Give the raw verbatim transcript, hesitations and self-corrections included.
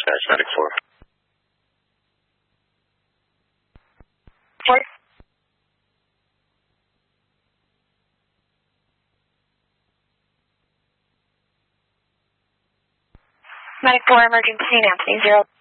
dispatch, Medic four. Four. Medic four, emergency, Anthony zero.